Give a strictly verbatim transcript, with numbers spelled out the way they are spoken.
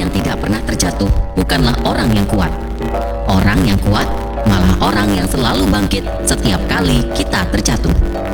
yang tidak pernah terjatuh bukanlah orang yang kuat. Orang yang kuat malah orang yang selalu bangkit setiap kali kita terjatuh.